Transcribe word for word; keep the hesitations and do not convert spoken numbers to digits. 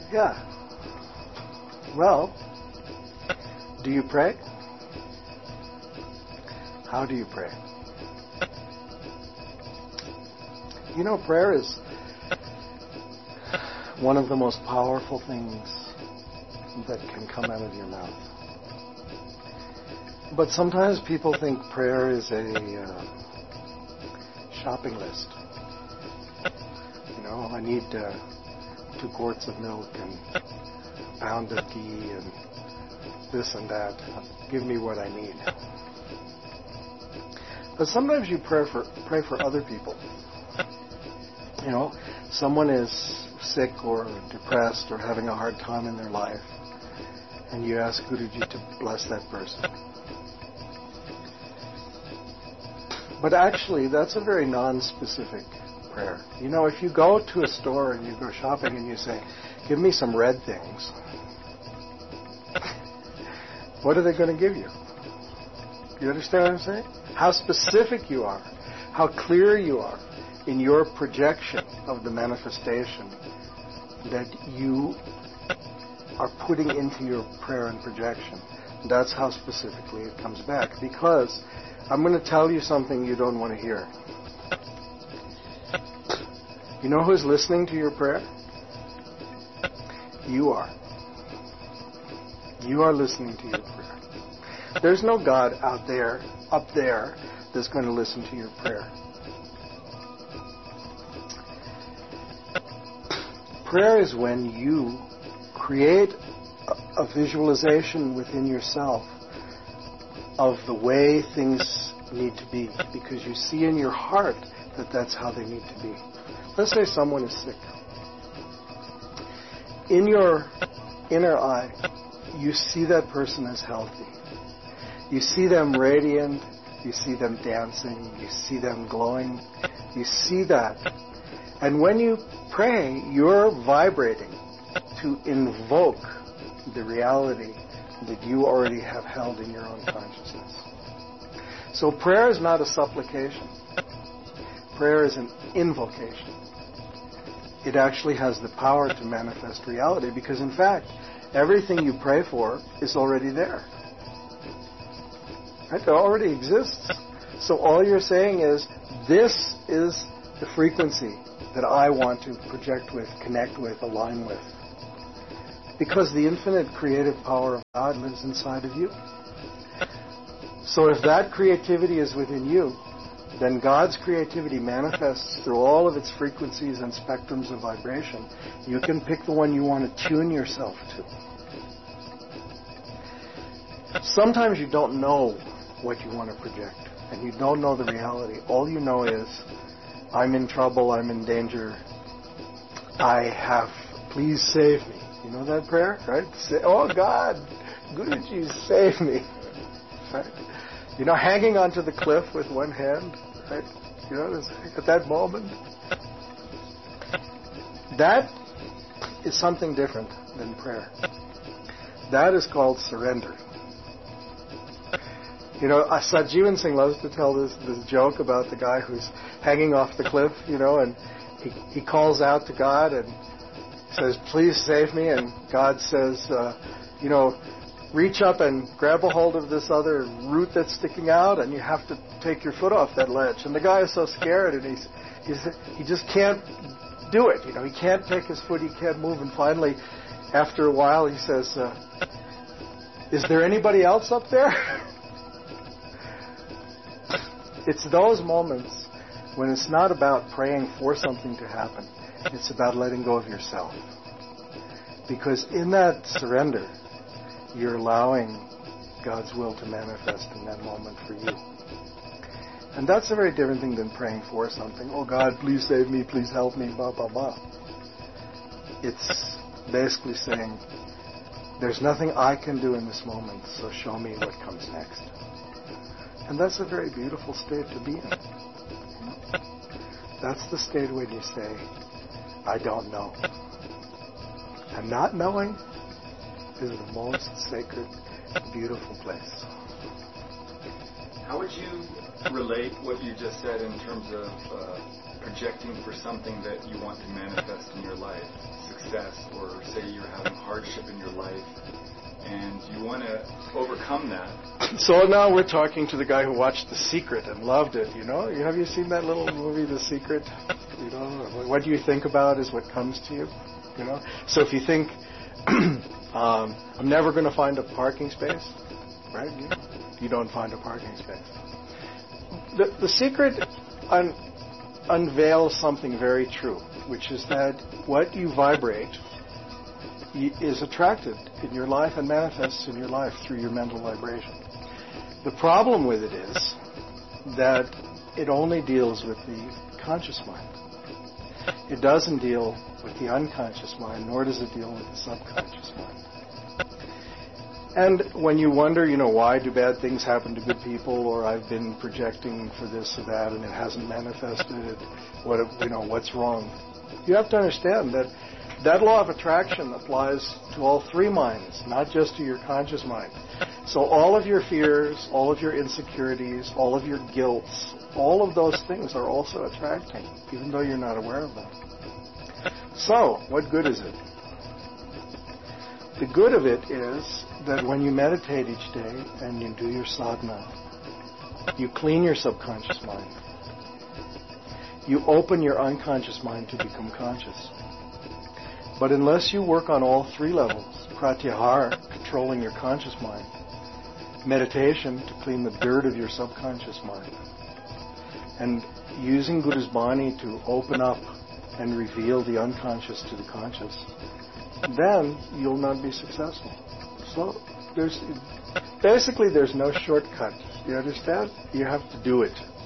Yeah. Well, do you pray? How do you pray? You know, prayer is one of the most powerful things that can come out of your mouth. But sometimes people think prayer is a uh, shopping list. You know, I need uh, two quarts of milk and a pound of ghee and this and that. Give me what I need. But sometimes you pray for pray for other people. You know, someone is sick or depressed or having a hard time in their life, and you ask Guruji to bless that person. But actually, that's a very non-specific prayer. You know, if you go to a store and you go shopping and you say, give me some red things, what are they going to give you? You understand what I'm saying? How specific you are, how clear you are in your projection of the manifestation that you are putting into your prayer and projection. That's how specifically it comes back. Because I'm going to tell you something you don't want to hear. You know who's listening to your prayer? You are. You are listening to your prayer. There's no God out there, up there, that's going to listen to your prayer. Prayer is when you create a, a visualization within yourself of the way things need to be, because you see in your heart that that's how they need to be. Let's say someone is sick. In your inner eye, you see that person as healthy. You see them radiant. You see them dancing. You see them glowing. You see that. And when you pray, you're vibrating to invoke the reality that you already have held in your own consciousness. So prayer is not a supplication. Prayer is an invocation. It actually has the power to manifest reality because, in fact, everything you pray for is already there. Right? It already exists. So all you're saying is, this is the frequency that I want to project with, connect with, align with. Because the infinite creative power of God lives inside of you. So if that creativity is within you, then God's creativity manifests through all of its frequencies and spectrums of vibration. You can pick the one you want to tune yourself to. Sometimes you don't know what you want to project, and you don't know the reality. All you know is, I'm in trouble, I'm in danger, I have, please save me. You know that prayer, right? Say, oh God, Guruji, save me. Right? You know, hanging onto the cliff with one hand, right? You know, at that moment. That is something different than prayer. That is called surrender. You know, Satjivan Singh loves to tell this, this joke about the guy who's hanging off the cliff, you know, and he, he calls out to God and says, please save me. And God says, uh, you know, reach up and grab a hold of this other root that's sticking out, and you have to take your foot off that ledge. And the guy is so scared, and he's, he's he just can't do it. You know, he can't take his foot, he can't move. And finally, after a while, he says, uh, is there anybody else up there? It's those moments when it's not about praying for something to happen. It's about letting go of yourself. Because in that surrender, you're allowing God's will to manifest in that moment for you. And that's a very different thing than praying for something. Oh God, please save me, please help me, blah, blah, blah. It's basically saying, there's nothing I can do in this moment, so show me what comes next. And that's a very beautiful state to be in. That's the state when you say, I don't know. And not knowing is the most sacred, beautiful place. How would you relate what you just said in terms of uh, projecting for something that you want to manifest in your life success, or say you're having hardship in your life, and you want to overcome that. So now we're talking to the guy who watched The Secret and loved it, you know? Have you seen that little movie, The Secret? You know, what you think about is what comes to you, you know? So if you think, um, I'm never going to find a parking space, right? You, you don't find a parking space. The, the Secret un, unveils something very true, which is that what you vibrate is attracted in your life and manifests in your life through your mental vibration. The problem with it is that it only deals with the conscious mind. It doesn't deal with the unconscious mind, nor does it deal with the subconscious mind. And when you wonder, you know, why do bad things happen to good people, or I've been projecting for this or that and it hasn't manifested, what, you know, what's wrong? You have to understand that that law of attraction applies to all three minds, not just to your conscious mind. So all of your fears, all of your insecurities, all of your guilts, all of those things are also attracting, even though you're not aware of them. So, what good is it? The good of it is that when you meditate each day and you do your sadhana, you clean your subconscious mind. You open your unconscious mind to become conscious. But unless you work on all three levels, pratyahara, controlling your conscious mind, meditation to clean the dirt of your subconscious mind, and using Buddha's Bani to open up and reveal the unconscious to the conscious, then you'll not be successful. So there's basically there's no shortcut. You understand? You have to do it.